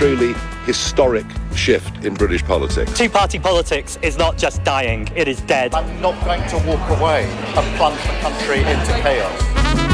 truly historic shift in British politics. Two-party politics is not just dying, it is dead. I'm not going to walk away and plunge the country into chaos.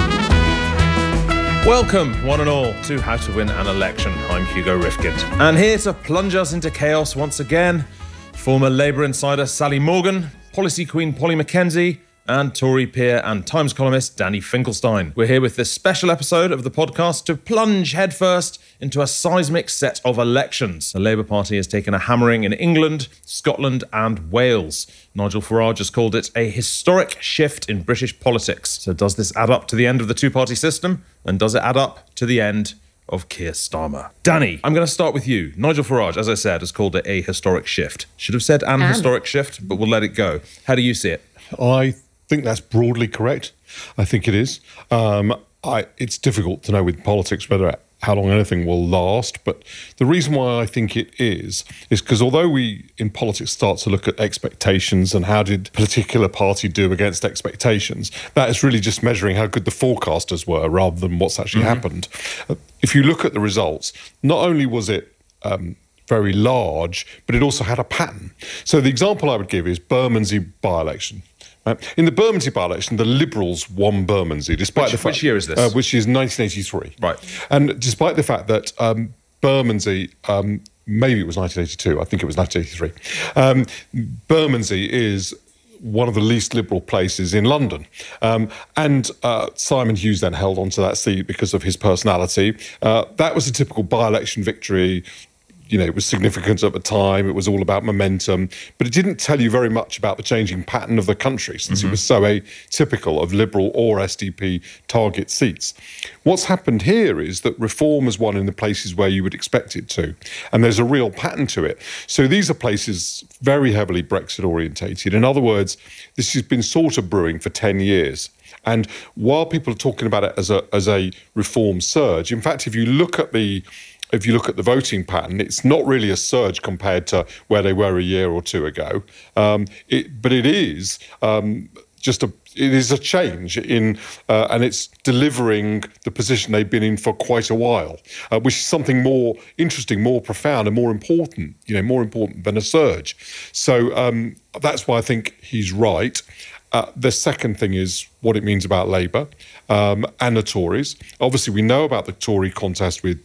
Welcome, one and all, to How to Win an Election. I'm Hugo Rifkin. And here to plunge us into chaos once again, former Labour insider Sally Morgan, policy queen Polly Mackenzie, and Tory peer and Times columnist Danny Finkelstein. We're here with this special episode of the podcast to plunge headfirst into a seismic set of elections. The Labour Party has taken a hammering in England, Scotland and Wales. Nigel Farage has called it a historic shift in British politics. So does this add up to the end of the two-party system? And does it add up to the end of Keir Starmer? Danny, I'm going to start with you. Nigel Farage, as I said, has called it a historic shift. Should have said an historic shift, but we'll let it go. How do you see it? I think that's broadly correct. I think it is. It's difficult to know with politics how long anything will last, but the reason why I think it is because although we in politics start to look at expectations and how did a particular party do against expectations, that is really just measuring how good the forecasters were rather than what's actually happened. If you look at the results, not only was it very large, but it also had a pattern. So the example I would give is Bermondsey by-election. In the Bermondsey by-election, the Liberals won Bermondsey, despite the fact... Which year is this? Which is 1983. Right. And despite the fact that Bermondsey, maybe it was 1982, I think it was 1983, Bermondsey is one of the least liberal places in London. And Simon Hughes then held on to that seat because of his personality. That was a typical by-election victory. You know, it was significant at the time. It was all about momentum, but it didn't tell you very much about the changing pattern of the country since it was so atypical of Liberal or SDP target seats. What's happened here is that Reform has won in the places where you would expect it to, and there's a real pattern to it. So these are places very heavily Brexit orientated. In other words, this has been sort of brewing for 10 years. And while people are talking about it as a Reform surge, in fact, if you look at the voting pattern, it's not really a surge compared to where they were a year or two ago. But it is it is a change in, and it's delivering the position they've been in for quite a while, which is something more interesting, more profound, and more important. More important than a surge. So that's why I think he's right. The second thing is what it means about Labour and the Tories. Obviously, we know about the Tory contest with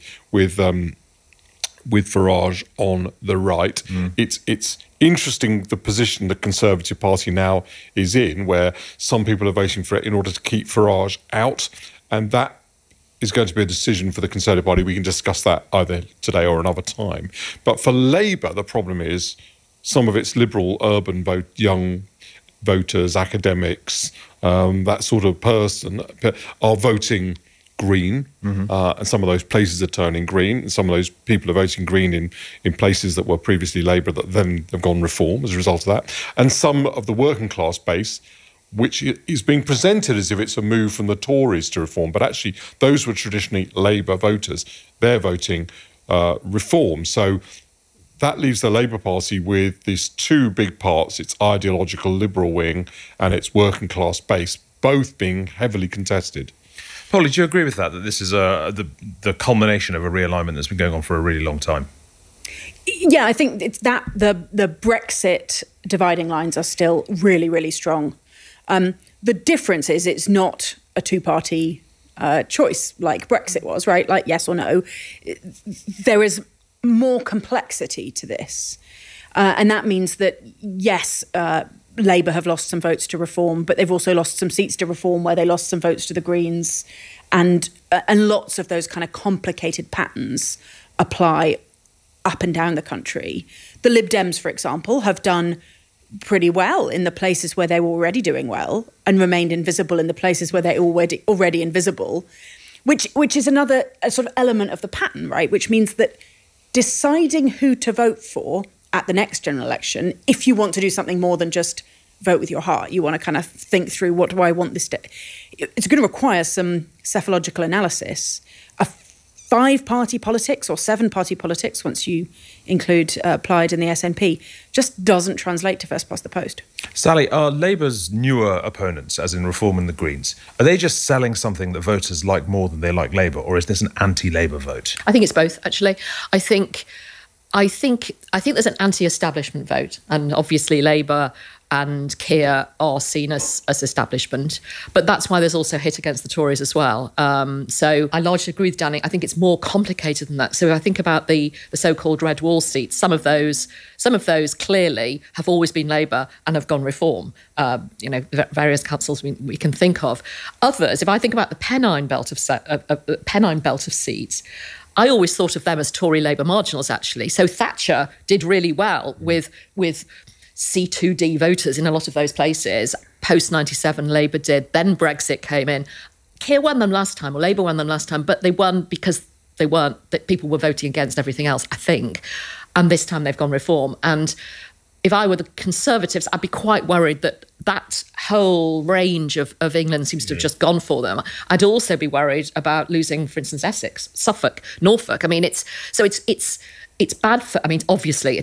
Farage on the right. It's interesting the position the Conservative Party now is in, where some people are voting for it in order to keep Farage out, and that is going to be a decision for the Conservative Party. We can discuss that either today or another time. But for Labour, the problem is some of its liberal urban young voters, academics, that sort of person are voting Green, and some of those places are turning Green, and some of those people are voting Green in places that were previously Labour that then have gone Reform as a result of that. And some of the working class base, which is being presented as if it's a move from the Tories to Reform, but actually those were traditionally Labour voters. They're voting Reform. So that leaves the Labour Party with these two big parts, its ideological liberal wing and its working class base, both being heavily contested. Polly, do you agree with that this is the culmination of a realignment that's been going on for a really long time? Yeah, I think it's that the Brexit dividing lines are still really, really strong. The difference is it's not a two-party choice like Brexit was, right? Like yes or no. There is more complexity to this. And that means that, yes, Labour have lost some votes to Reform, but they've also lost some seats to Reform where they lost some votes to the Greens. And lots of those kind of complicated patterns apply up and down the country. The Lib Dems, for example, have done pretty well in the places where they were already doing well and remained invisible in the places where they're already invisible, which is another sort of element of the pattern, right? Which means that deciding who to vote for at the next general election, if you want to do something more than just vote with your heart, you want to kind of think through, what do I want this to... It's going to require some psephological analysis, a 5-party politics or 7-party politics, once you include Plaid and the SNP, just doesn't translate to first past the post. Sally, are Labour's newer opponents, as in Reform and the Greens, are they just selling something that voters like more than they like Labour, or is this an anti-Labour vote? I think it's both, actually. I think there's an anti-establishment vote, and obviously Labour and Keir are seen as establishment. But that's why there's also a hit against the Tories as well. So I largely agree with Danny. I think it's more complicated than that. So if I think about the so-called red wall seats, some of those clearly have always been Labour and have gone Reform. Various councils we can think of. Others, if I think about the Pennine belt of seats, I always thought of them as Tory Labour marginals, actually. So Thatcher did really well with C2D voters in a lot of those places. Post-97, Labour did. Then Brexit came in. Keir won them last time, or Labour won them last time, but they won because that people were voting against everything else, I think. And this time they've gone Reform. And if I were the Conservatives, I'd be quite worried that whole range of England seems to have just gone for them. I'd also be worried about losing, for instance, Essex, Suffolk, Norfolk. I mean, it's bad for. I mean, obviously,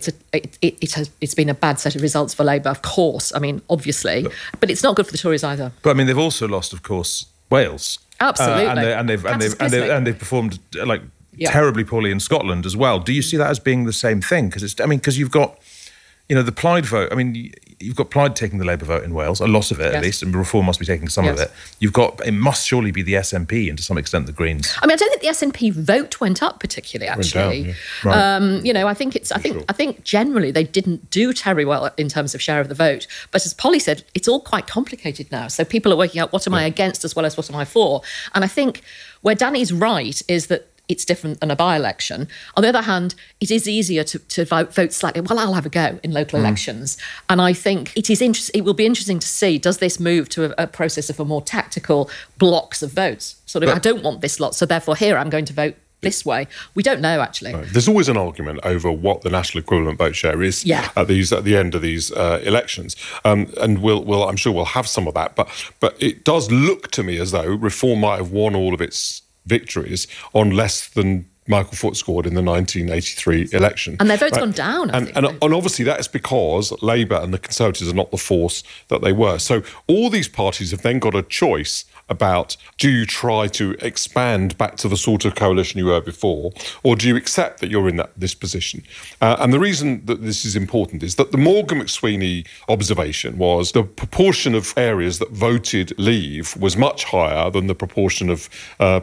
it's been a bad set of results for Labour, of course. I mean, obviously, but it's not good for the Tories either. But I mean, they've also lost, of course, Wales. Absolutely, and they've performed terribly poorly in Scotland as well. Do you see that as being the same thing? Because you've got, the Plaid vote. I mean, you've got Plaid taking the Labour vote in Wales, a lot of it at least, and Reform must be taking some of it. It must surely be the SNP and to some extent the Greens. I mean, I don't think the SNP vote went up particularly, actually. Went down, right. I think generally they didn't do terribly well in terms of share of the vote. But as Polly said, it's all quite complicated now. So people are working out what am I against as well as what am I for. And I think where Danny's right is that it's different than a by-election. On the other hand, it is easier to vote slightly. Well, I'll have a go in local elections. And I think it will be interesting to see, does this move to a process of a more tactical blocks of votes? I don't want this lot, so therefore here I'm going to vote this way. We don't know, actually. Right. There's always an argument over what the national equivalent vote share is at the end of these elections, and I'm sure we'll have some of that. But it does look to me as though Reform might have won all of its victories on less than Michael Foot scored in the 1983 election. And their vote's gone down, I think. And obviously that is because Labour and the Conservatives are not the force that they were. So all these parties have then got a choice about, do you try to expand back to the sort of coalition you were before, or do you accept that you're in this position? And the reason that this is important is that the Morgan McSweeney observation was the proportion of areas that voted Leave was much higher than the proportion of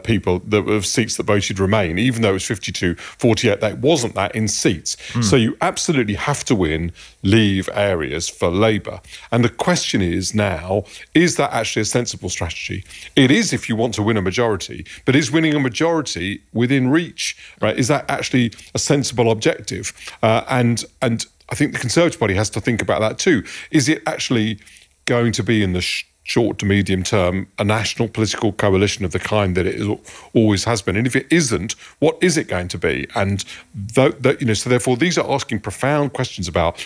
of seats that voted Remain, even though it was 52-48. That wasn't that in seats. So you absolutely have to win Leave areas for Labour. And the question is now, is that actually a sensible strategy? It is if you want to win a majority, but is winning a majority within reach, right? Is that actually a sensible objective? And I think the Conservative Party has to think about that too. Is it actually going to be in the short to medium term a national political coalition of the kind that it always has been? And if it isn't, what is it going to be? And so therefore these are asking profound questions about,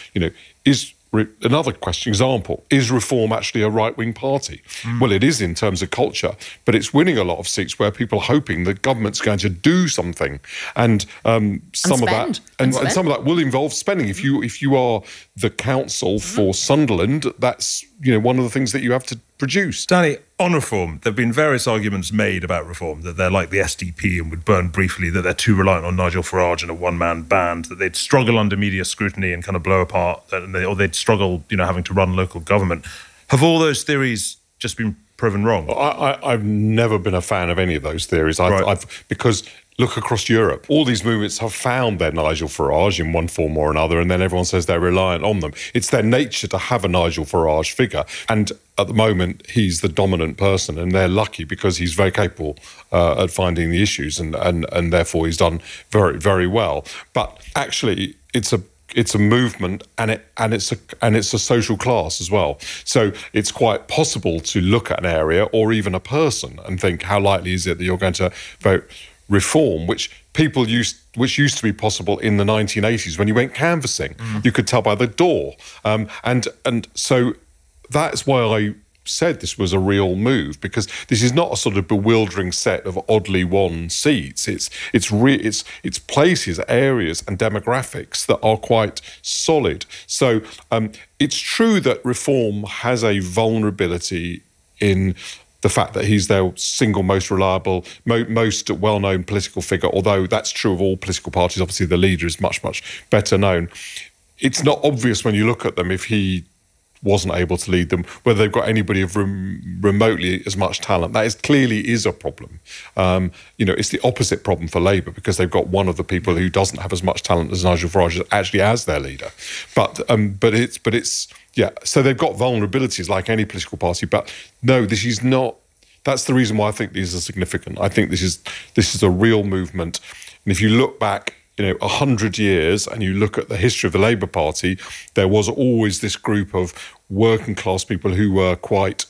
another example, is Reform actually a right-wing party? Well, it is in terms of culture, but it's winning a lot of seats where people are hoping the government's going to do something. And some of that will involve spending. If you are the council for Sunderland, that's one of the things that you have to produce. Danny, on Reform, there have been various arguments made about Reform, that they're like the SDP and would burn briefly, that they're too reliant on Nigel Farage and a one-man band, that they'd struggle under media scrutiny and kind of blow apart, or they'd struggle, having to run local government. Have all those theories just been proven wrong? I've never been a fan of any of those theories. Because look across Europe. All these movements have found their Nigel Farage in one form or another, and then everyone says they're reliant on them. It's their nature to have a Nigel Farage figure. And at the moment, he's the dominant person, and they're lucky because he's very capable at finding the issues, and therefore he's done very, very well. But actually, it's a movement, and it's a social class as well. So it's quite possible to look at an area or even a person and think, how likely is it that you're going to vote Reform, which used to be possible in the 1980s when you went canvassing. You could tell by the door, and so that's why said this was a real move, because this is not a sort of bewildering set of oddly won seats. It's places, areas and demographics that are quite solid. So it's true that Reform has a vulnerability in the fact that he's their single most reliable, most well-known political figure, although that's true of all political parties. Obviously, the leader is much, much better known. It's not obvious when you look at them if he wasn't able to lead them, whether they've got anybody of remotely as much talent. That clearly is a problem. It's the opposite problem for Labour, because they've got one of the people who doesn't have as much talent as Nigel Farage actually as their leader. But it's so they've got vulnerabilities like any political party. But no, this is not. That's the reason why I think these are significant. I think this is a real movement. And if you look back 100 years and you look at the history of the Labour Party, there was always this group of working class people who were quite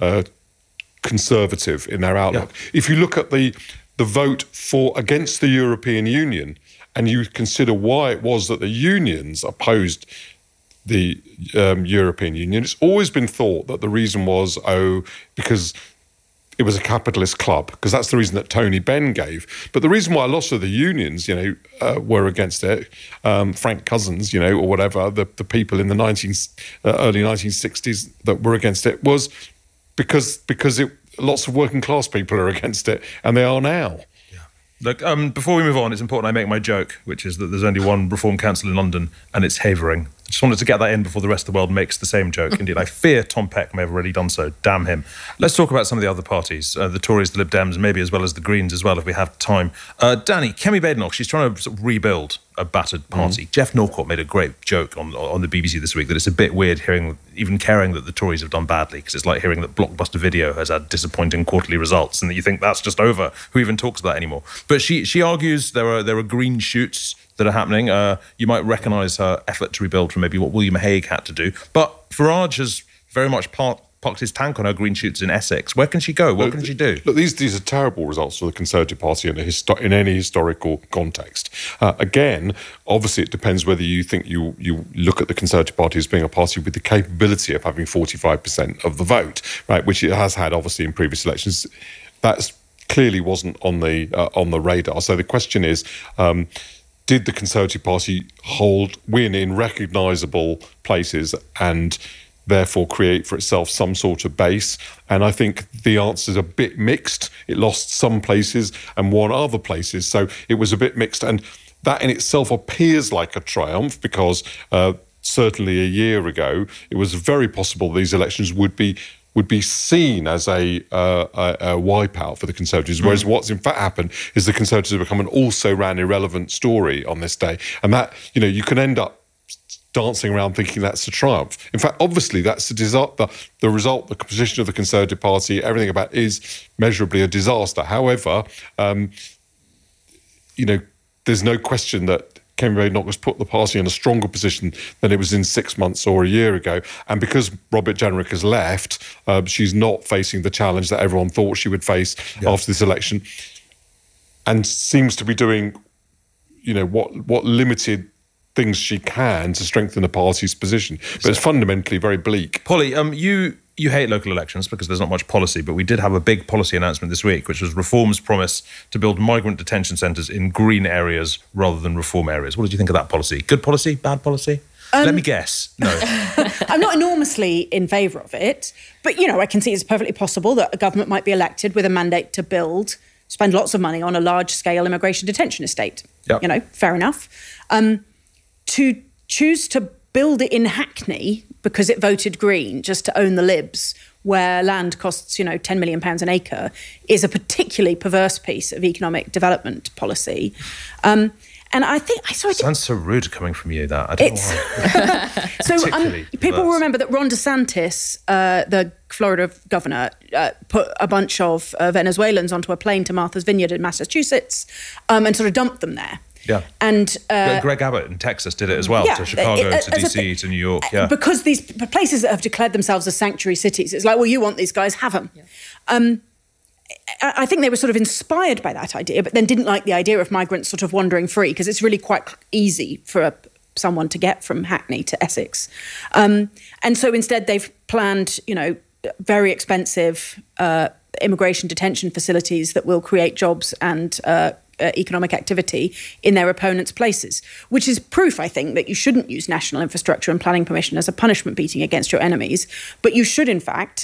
conservative in their outlook. Yeah. If you look at the vote against the European Union, and you consider why it was that the unions opposed the European Union, it's always been thought that the reason was, because it was a capitalist club, because that's the reason that Tony Benn gave. But the reason why lots of the unions, were against it, Frank Cousins, or whatever, the people in the early 1960s that were against it, was because lots of working class people are against it, and they are now. Look, before we move on, it's important I make my joke, which is that there's only one Reform Council in London, and it's Havering. I just wanted to get that in before the rest of the world makes the same joke. Indeed, I fear Tom Peck may have already done so. Damn him. Let's talk about some of the other parties, the Tories, the Lib Dems, maybe as well as the Greens as well, if we have time. Danny, Kemi Badenoch, she's trying to sort of rebuild a battered party. Jeff Norcott made a great joke on the BBC this week that it's a bit weird even caring that the Tories have done badly, because it's like hearing that Blockbuster Video has had disappointing quarterly results, and that you think that's just over. Who even talks about that anymore? But she argues there are green shoots that are happening. You might recognise her effort to rebuild from maybe what William Hague had to do. But Farage has very much parked his tank on her green shoots in Essex. Where can she go? What can she do? Look, these are terrible results for the Conservative Party in any historical context. Again, obviously it depends whether you think you look at the Conservative Party as being a party with the capability of having 45% of the vote, right, which it has had obviously in previous elections. That's clearly wasn't on the radar. So the question is, did the Conservative Party win in recognisable places and therefore create for itself some sort of base? And I think the answer is a bit mixed. It lost some places and won other places. So it was a bit mixed. And that in itself appears like a triumph, because certainly a year ago, it was very possible these elections would be seen as a wipeout for the Conservatives, whereas what's in fact happened is the Conservatives have become an also-ran irrelevant story on this day. And that, you can end up dancing around thinking that's a triumph. In fact, obviously, that's the result, the position of the Conservative Party, everything about it is measurably a disaster. However, there's no question that Kemi Badenoch has put the party in a stronger position than it was in 6 months or a year ago. And because Robert Jenrick has left, she's not facing the challenge that everyone thought she would face after this election, and seems to be doing, what limited things she can to strengthen the party's position. But it's fundamentally very bleak. Polly, you hate local elections because there's not much policy, but we did have a big policy announcement this week, which was Reform's promise to build migrant detention centres in green areas rather than Reform areas. What did you think of that policy? Good policy? Bad policy? Let me guess. No. I'm not enormously in favour of it, but, I can see it's perfectly possible that a government might be elected with a mandate to spend lots of money on a large-scale immigration detention estate. Yep. Fair enough. To choose to build it in Hackney because it voted Green just to own the Libs, where land costs, £10 million an acre, is a particularly perverse piece of economic development policy. And I think... Sounds so rude coming from you, that. I don't know why. So people will remember that Ron DeSantis, the Florida governor, put a bunch of Venezuelans onto a plane to Martha's Vineyard in Massachusetts and sort of dumped them there. Yeah. And Greg Abbott in Texas did it as well, to Chicago, to DC, to New York. Yeah. Because these places that have declared themselves as sanctuary cities, it's like, well, you want these guys, have them. Yeah. I think they were sort of inspired by that idea, but then didn't like the idea of migrants sort of wandering free, because it's really quite easy for someone to get from Hackney to Essex. And so instead they've planned, very expensive immigration detention facilities that will create jobs and economic activity in their opponents' places, which is proof, I think, that you shouldn't use national infrastructure and planning permission as a punishment beating against your enemies, but you should, in fact,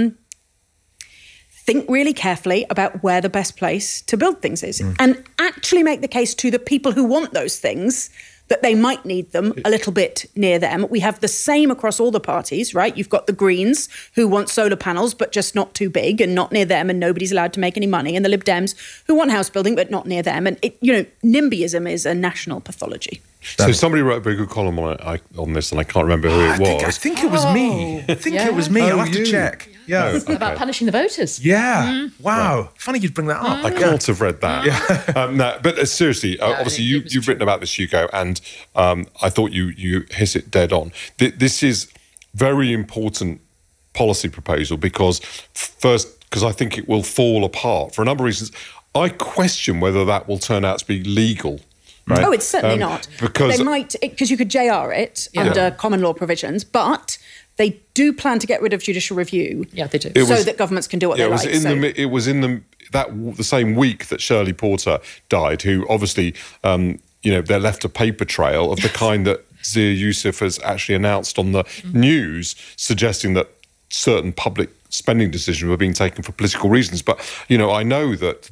think really carefully about where the best place to build things is and actually make the case to the people who want those things that they might need them a little bit near them. We have the same across all the parties, right? You've got the Greens who want solar panels, but just not too big and not near them, and nobody's allowed to make any money. And the Lib Dems who want house building, but not near them. And, NIMBYism is a national pathology. So somebody wrote a very good column on this, and I can't remember who it was. I think it was me. It was me. I'll have to check. Yeah. About punishing the voters. Yeah. Wow. Right. Funny you'd bring that up. I can't have read that. Yeah. No, but seriously, obviously you've written about this, Hugo, and I thought you hit it dead on. This is very important policy proposal because I think it will fall apart for a number of reasons. I question whether that will turn out to be legal. Right? Oh, it's certainly not. Because they might, because you could JR it under common law provisions, but they do plan to get rid of judicial review. Yeah, they do. That governments can do what they like. It was in the same week that Shirley Porter died, who obviously, they're left a paper trail of the kind that Zia Yusuf has actually announced on the news, suggesting that certain public spending decisions were being taken for political reasons. But, I know that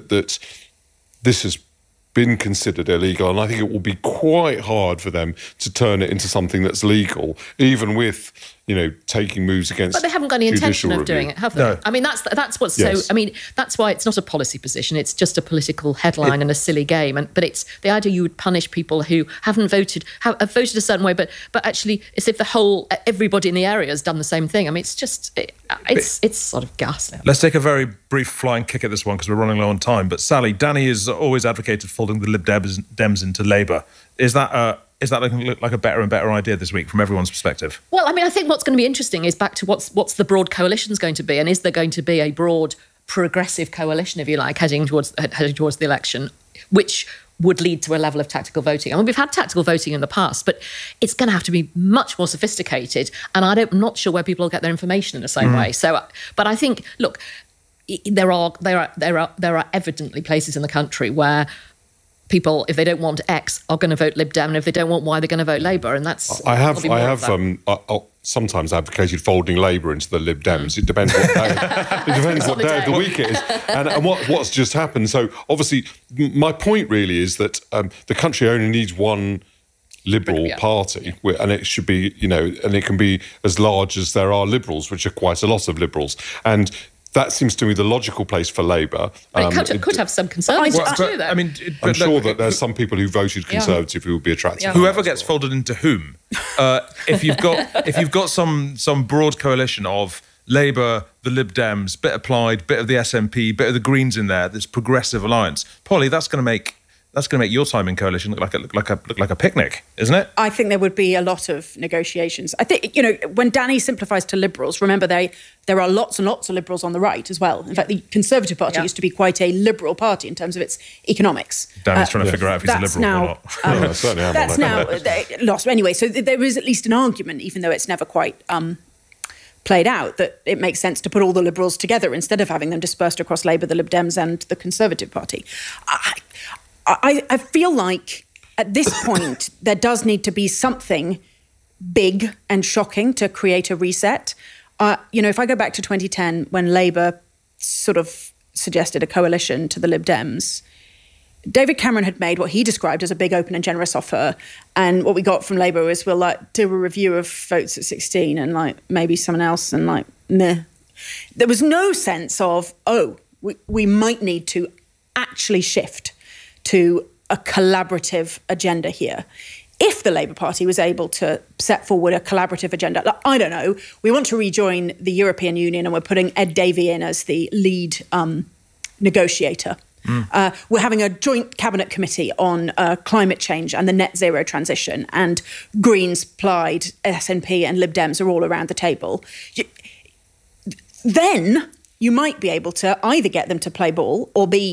this has been considered illegal, and I think it will be quite hard for them to turn it into something that's legal, even with taking moves against. But they haven't got any intention of doing it, have they? No. I mean, that's what's so. I mean, that's why it's not a policy position; it's just a political headline and a silly game. But it's the idea you would punish people who haven't voted, have voted a certain way, but actually, it's if everybody in the area has done the same thing. I mean, it's sort of ghastly. Let's take a very brief flying kick at this one because we're running low on time. But Sally, Danny has always advocated folding the Lib Dems into Labour. Is that looking like a better and better idea this week from everyone's perspective? Well, I mean, I think what's going to be interesting is back to what's the broad coalition's going to be, and is there going to be a broad progressive coalition, if you like, heading towards the election, which would lead to a level of tactical voting. I mean, we've had tactical voting in the past, but it's going to have to be much more sophisticated, and I'm not sure where people will get their information in the same way. So, but I think, look, there are evidently places in the country where people, if they don't want X, are going to vote Lib Dem, and if they don't want Y, they're going to vote Labour, and that's. I have sometimes advocated folding Labour into the Lib Dems. It depends what day of the week it is, and what's just happened. So obviously, my point really is that the country only needs one Liberal party, and it should be, and it can be as large as there are Liberals, which are quite a lot of Liberals, and that seems to me the logical place for Labour. But it could have some Conservatives too, though. I mean, I'm sure that there's some people who voted Conservative who would be attracted. Yeah. Whoever gets folded into whom, if you've got some broad coalition of Labour, the Lib Dems, bit of Plaid, bit of the SNP, bit of the Greens in there, this progressive alliance, Polly, that's going to make your time in coalition look like a picnic, isn't it? I think there would be a lot of negotiations. I think, when Danny simplifies to Liberals, remember there are lots and lots of Liberals on the right as well. In fact, the Conservative Party used to be quite a liberal party in terms of its economics. Danny's trying to figure out if he's a Liberal or not. That's now lost. Anyway, so there is at least an argument, even though it's never quite played out, that it makes sense to put all the Liberals together instead of having them dispersed across Labour, the Lib Dems and the Conservative Party. I feel like at this point there does need to be something big and shocking to create a reset. If I go back to 2010 when Labour sort of suggested a coalition to the Lib Dems, David Cameron had made what he described as a big, open and generous offer. And what we got from Labour was, we'll do a review of votes at 16 and maybe someone else and meh. There was no sense of, we might need to actually shift to a collaborative agenda here. If the Labour Party was able to set forward a collaborative agenda, I don't know, we want to rejoin the European Union and we're putting Ed Davey in as the lead negotiator. We're having a joint cabinet committee on climate change and the net zero transition, and Greens, Plaid, SNP and Lib Dems are all around the table. Then you might be able to either get them to play ball or be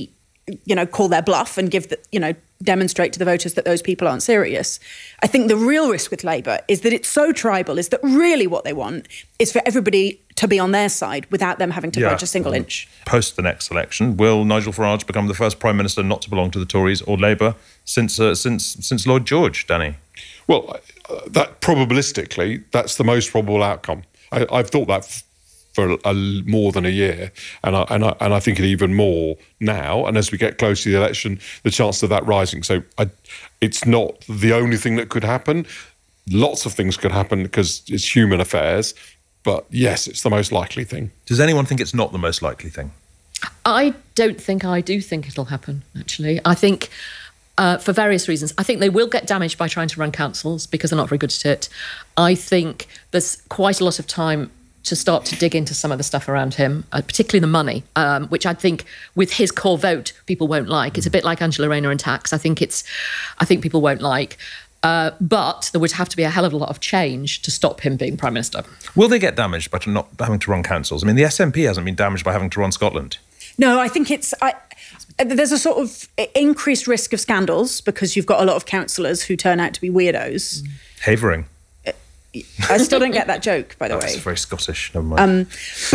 call their bluff and demonstrate to the voters that those people aren't serious. I think the real risk with Labour is that it's so tribal, is that really what they want is for everybody to be on their side without them having to budge a single inch. Post the next election, will Nigel Farage become the first Prime Minister not to belong to the Tories or Labour since Lloyd George, Danny? Well, that probabilistically, that's the most probable outcome. I've thought that for more than a year, and I think it even more now. And as we get close to the election, the chance of that rising. So it's not the only thing that could happen. Lots of things could happen because it's human affairs. But yes, it's the most likely thing. Does anyone think it's not the most likely thing? I don't think I do think it'll happen, actually. I think for various reasons. I think they will get damaged by trying to run councils because they're not very good at it. I think there's quite a lot of time to start to dig into some of the stuff around him, particularly the money, which I think with his core vote, people won't like. It's a bit like Angela Rayner and tax. I think people won't like. But there would have to be a hell of a lot of change to stop him being Prime Minister. Will they get damaged by not having to run councils? I mean, the SNP hasn't been damaged by having to run Scotland. No, I think there's a sort of increased risk of scandals because you've got a lot of councillors who turn out to be weirdos. Havering. I still don't get that joke, by the way. That's very Scottish. Never mind.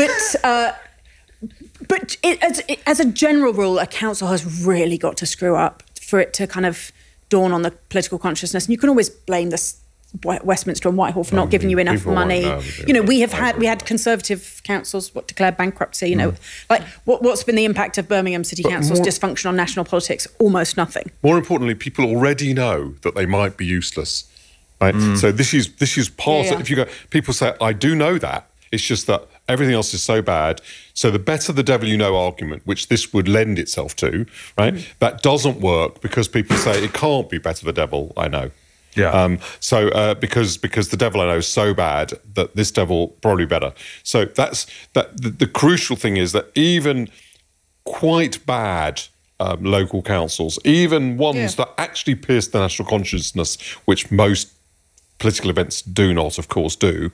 But as a general rule, a council has really got to screw up for it to kind of dawn on the political consciousness. And you can always blame this Westminster and Whitehall for not giving you enough money. We had Conservative councils declared bankruptcy. What's been the impact of Birmingham City Council's dysfunction on national politics? Almost nothing. More importantly, people already know that they might be useless. Right? So this is part of, if you go, people say, I do know that. It's just that everything else is so bad. So the better the devil you know argument, which this would lend itself to, right? That doesn't work because people say it can't be better the devil I know. Yeah. Because the devil I know is so bad that this devil probably better. So that's the crucial thing is that even quite bad local councils, even ones that actually pierce the national consciousness, which most political events do not, of course,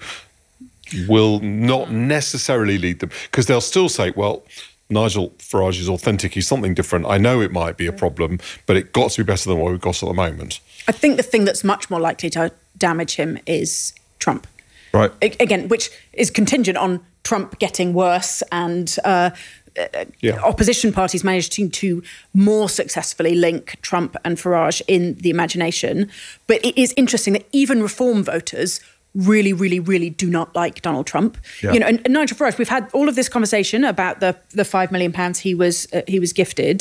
will not necessarily lead them, because they'll still say, well, Nigel Farage is authentic, he's something different. I know it might be a problem, but it got to be better than what we've got at the moment. I think the thing that's much more likely to damage him is Trump. Right. Again, which is contingent on Trump getting worse and opposition parties managing to more successfully link Trump and Farage in the imagination. But it is interesting that even Reform voters really, really, really do not like Donald Trump. Yeah. And Nigel Farage, we've had all of this conversation about the £5 million he was gifted.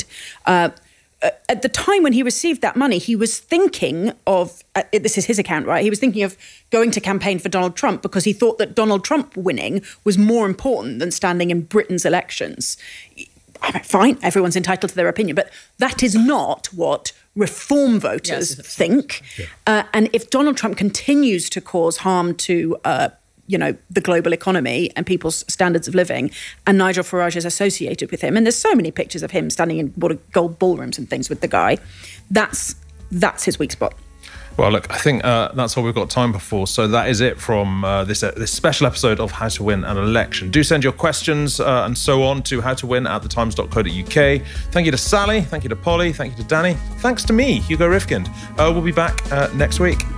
At the time when he received that money, he was thinking of, this is his account, right? He was thinking of going to campaign for Donald Trump because he thought that Donald Trump winning was more important than standing in Britain's elections. I mean, fine, everyone's entitled to their opinion, but that is not what Reform voters think. Yeah. And if Donald Trump continues to cause harm to the global economy and people's standards of living, and Nigel Farage is associated with him, and there's so many pictures of him standing in gold ballrooms and things with the guy, that's his weak spot. Well, look, I think that's all we've got time for. So that is it from this special episode of How to Win an Election. Do send your questions and so on to howtowin@thetimes.co.uk. Thank you to Sally. Thank you to Polly. Thank you to Danny. Thanks to me, Hugo Rifkind. We'll be back next week.